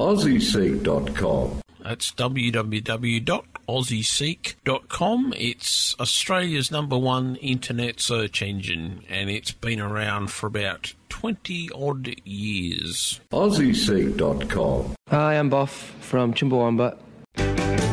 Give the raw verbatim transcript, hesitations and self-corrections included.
aussie seek dot com. That's w w w dot aussie seek dot com. It's Australia's number one internet search engine, and it's been around for about twenty-odd years. aussie seek dot com. Hi, I'm Boff from Chumbawamba,